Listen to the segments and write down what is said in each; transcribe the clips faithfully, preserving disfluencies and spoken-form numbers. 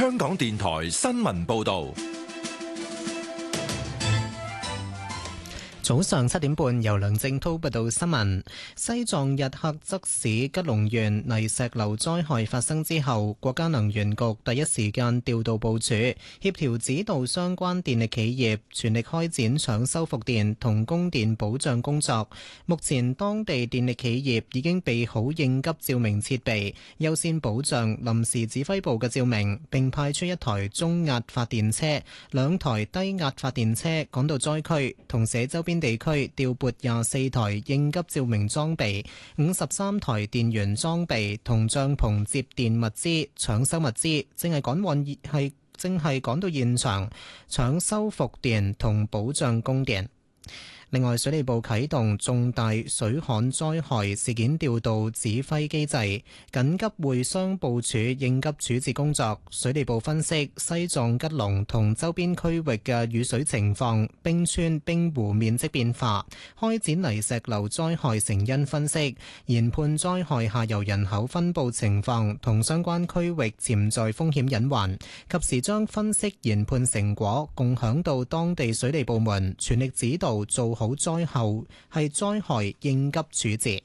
香港電台新聞報道。 早上七點半，由梁正濤報道新聞。西藏日喀則市吉隆縣泥石流災害發生之後，國家能源局第一時間調度部署，協調指導相關電力企業全力開展搶修復電同供電保障工作。目前當地電力企業已經備好應急照明設備，優先保障臨時指揮部嘅照明，並派出一台中壓發電車、兩台低壓發電車趕到災區，同社周邊地區調撥廿四台應急照明裝備、五十三台電源裝備同帳篷接電物資、搶修物資，正係趕往係正係趕到現場搶修復電同保障供電。另外，水利部啟動重大水旱災害事件調度指揮機制，緊急會商部署應急處置工作。水利部分析西藏吉隆同周邊區域嘅雨水情況、冰川冰湖面積變化，開展泥石流災害成因分析，研判災害下游人口分佈情況同相關區域潛在風險隱患，及時將分析研判成果共享到當地水利部門，全力指導做好災後係災害應急處置。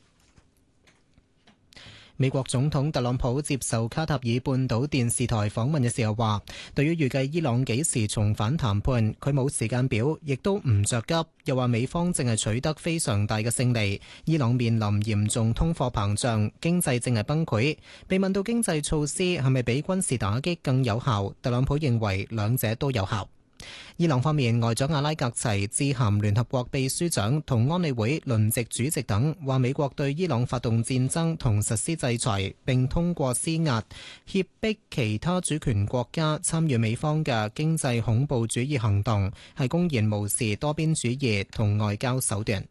美國總統特朗普接受卡塔爾半島電視台訪問嘅時候話，對於預計伊朗幾時重返談判，佢冇時間表，亦都唔着急。又話美方正係取得非常大嘅勝利，伊朗面臨嚴重通貨膨脹，經濟正係崩潰。被問到經濟措施係咪比軍事打擊更有效，特朗普認為兩者都有效。伊朗方面，外長阿拉格齊致函聯合國秘書長同安理會輪值主席等，話美國對伊朗發動戰爭同實施制裁，並通過施壓脅迫其他主權國家參與美方嘅經濟恐怖主義行動，係公然無視多邊主義同外交手段。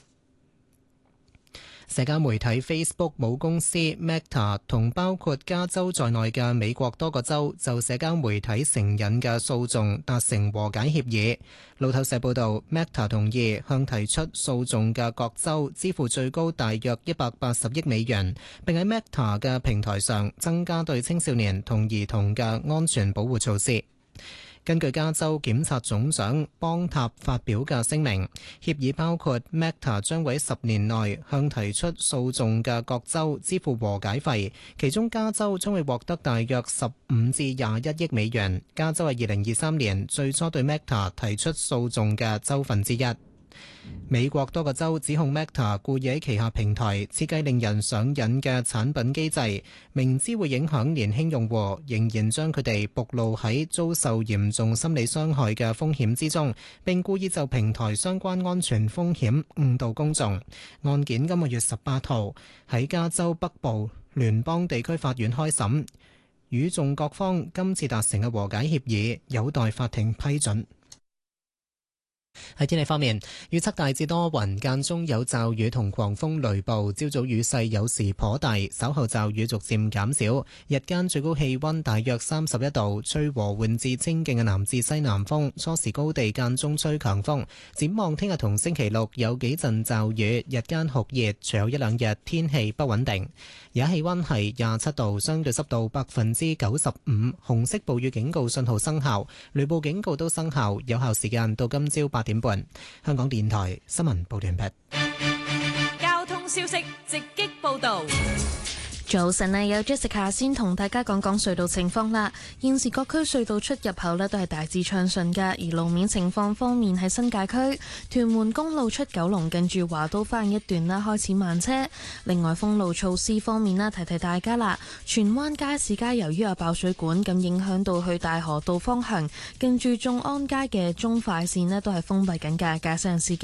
社交媒體 Facebook 母公司 Meta 同包括加州在內嘅美國多個州就社交媒體成癮嘅訴訟達成和解協議。路透社報道 Meta 同意向提出訴訟嘅各州支付最高大約一百八十億美元，並喺 Meta 嘅平台上增加對青少年同兒童嘅安全保護措施。根據加州檢察總長邦塔發表嘅聲明，協議包括 Meta 將會十年內向提出訴訟嘅各州支付和解費，其中加州將會獲得大約十五至廿一億美元。加州係二零二三年最初對 Meta 提出訴訟嘅州份之一。美國多個州指控 Meta 故意喺旗下平台設計令人上癮嘅產品機制，明知會影響年輕用戶，仍然將佢哋暴露喺遭受嚴重心理傷害嘅風險之中，並故意就平台相關安全風險誤導公眾。案件今個月十八號喺加州北部聯邦地區法院開審，與訟各方今次達成嘅和解協議有待法庭批准。喺天氣方面，預測大致多雲，間中有驟雨同狂風雷暴，朝早雨勢有時頗大，稍後驟雨逐漸減少。日間最高氣溫大約三十一度，吹和緩至清勁嘅南至西南風，初時高地間中吹強風。展望聽日同星期六有幾陣驟雨，日間酷熱，隨後一兩日天氣不穩定。而家氣溫係廿七度，相對濕度百分之九十五，紅色暴雨警告信號生效，雷暴警告都生效，有效時間到今朝八點半。香港電台新聞報完畢。 交通消息直擊報道。 早晨啊，有 Jessica 先同大家講講隧道情況啦。現時各區隧道出入口呢都係大致暢順㗎，而路面情況方面喺新界區屯門公路出九龍近住華都花園一段啦開始慢車。另外封路措施方面啦，提提大家啦，荃灣街市街由於有爆水管，咁影響到去大河道方向近住眾安街嘅中快線呢都係封閉緊㗎，駕駛人士